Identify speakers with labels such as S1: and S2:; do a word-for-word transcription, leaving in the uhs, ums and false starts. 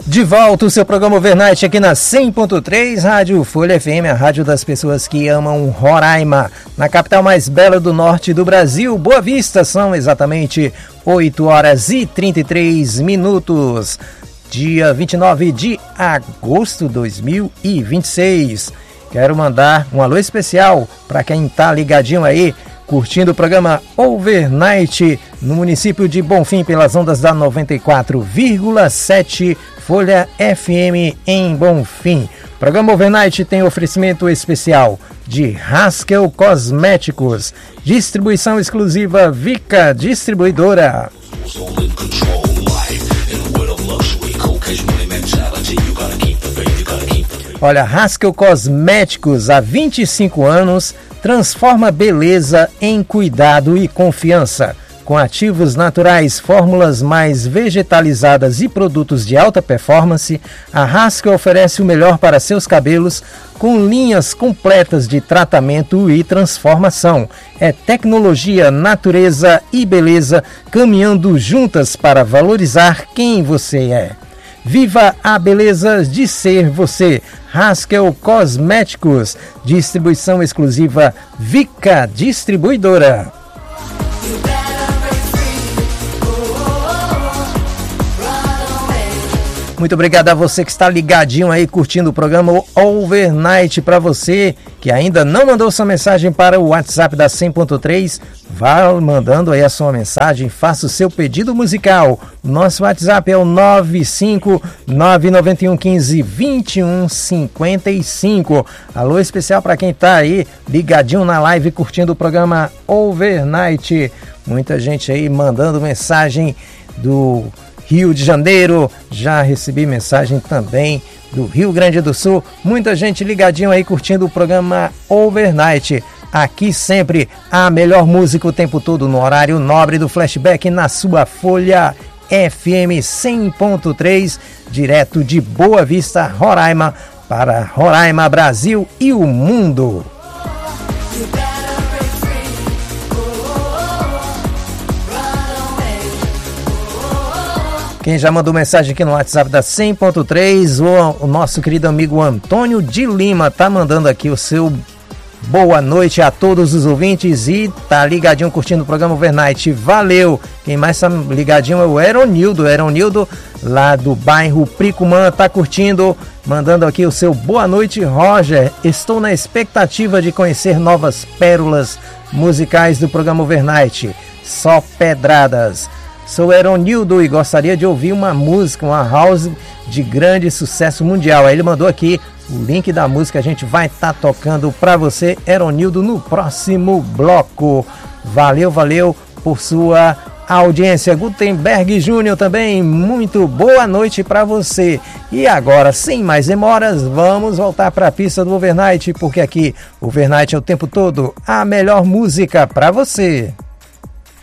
S1: De volta o seu programa Overnight aqui na cem ponto três, Rádio Folha F M, a rádio das pessoas que amam Roraima, na capital mais bela do norte do Brasil, Boa Vista. São exatamente oito horas e trinta e três minutos, dia vinte e nove de agosto de dois mil e vinte e seis. Quero mandar um alô especial para quem tá ligadinho aí, curtindo o programa Overnight no município de Bonfim, pelas ondas da noventa e quatro vírgula sete Folha F M em Bonfim. O programa Overnight tem oferecimento especial de Haskell Cosméticos, distribuição exclusiva Vica Distribuidora. Olha, Haskell Cosméticos, há vinte e cinco anos, transforma beleza em cuidado e confiança. Com ativos naturais, fórmulas mais vegetalizadas e produtos de alta performance, a Haskell oferece o melhor para seus cabelos, com linhas completas de tratamento e transformação. É tecnologia, natureza e beleza caminhando juntas para valorizar quem você é. Viva a beleza de ser você. Haskell Cosméticos, distribuição exclusiva Vica Distribuidora. Muito obrigado a você que está ligadinho aí, curtindo o programa Overnight. Para você que ainda não mandou sua mensagem para o WhatsApp da cem ponto três, vá mandando aí a sua mensagem, faça o seu pedido musical. Nosso WhatsApp é o nove cinco nove nove um um cinco dois um cinco cinco. Alô especial para quem está aí ligadinho na live, curtindo o programa Overnight. Muita gente aí mandando mensagem do Rio de Janeiro, já recebi mensagem também do Rio Grande do Sul. Muita gente ligadinho aí curtindo o programa Overnight. Aqui sempre a melhor música o tempo todo no horário nobre do Flashback na sua Folha F M cem ponto três, direto de Boa Vista, Roraima, para Roraima, Brasil e o mundo. Quem já mandou mensagem aqui no WhatsApp da cem ponto três, o, o nosso querido amigo Antônio de Lima tá mandando aqui o seu boa noite a todos os ouvintes e tá ligadinho curtindo o programa Overnight. Valeu! Quem mais tá ligadinho é o Eronildo, Eronildo lá do bairro Pricumã, tá curtindo, mandando aqui o seu boa noite, Roger. Estou na expectativa de conhecer novas pérolas musicais do programa Overnight. Só pedradas. Sou Eronildo e gostaria de ouvir uma música, uma house de grande sucesso mundial. Aí ele mandou aqui o link da música, a gente vai estar tá tocando para você, Eronildo, no próximo bloco. Valeu, valeu por sua audiência. Gutenberg Júnior também, muito boa noite para você. E agora, sem mais demoras, vamos voltar para a pista do Overnight, porque aqui, Overnight é o tempo todo a melhor música para você.